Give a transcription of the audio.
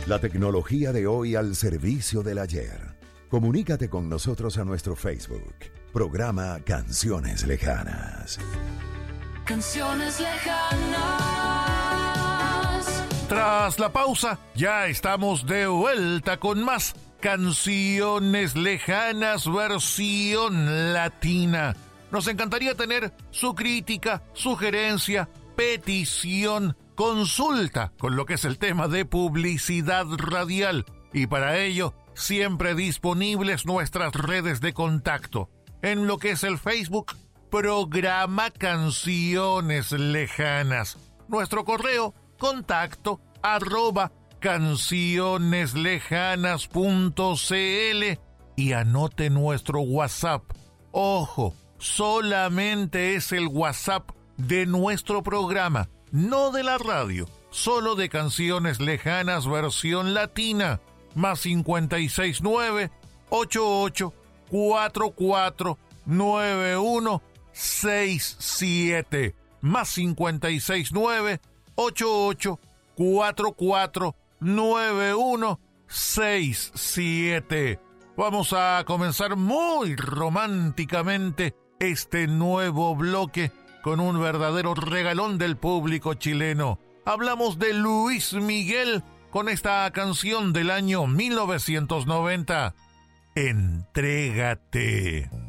La tecnología de hoy al servicio del ayer. Comunícate con nosotros a nuestro Facebook. Programa Canciones Lejanas. Canciones lejanas. Tras la pausa, ya estamos de vuelta con más Canciones Lejanas versión latina. Nos encantaría tener su crítica, sugerencia, petición, consulta con lo que es el tema de publicidad radial. Y para ello, siempre disponibles nuestras redes de contacto. En lo que es el Facebook, Programa Canciones Lejanas. Nuestro correo, contacto @cancioneslejanas.cl, y anote nuestro WhatsApp. Ojo, solamente es el WhatsApp de nuestro programa, no de la radio, solo de Canciones Lejanas versión latina, más 569 88 44 9167, más 569 88 44 9167. Vamos a comenzar muy románticamente este nuevo bloque con un verdadero regalón del público chileno. Hablamos de Luis Miguel con esta canción del año 1990, Entrégate.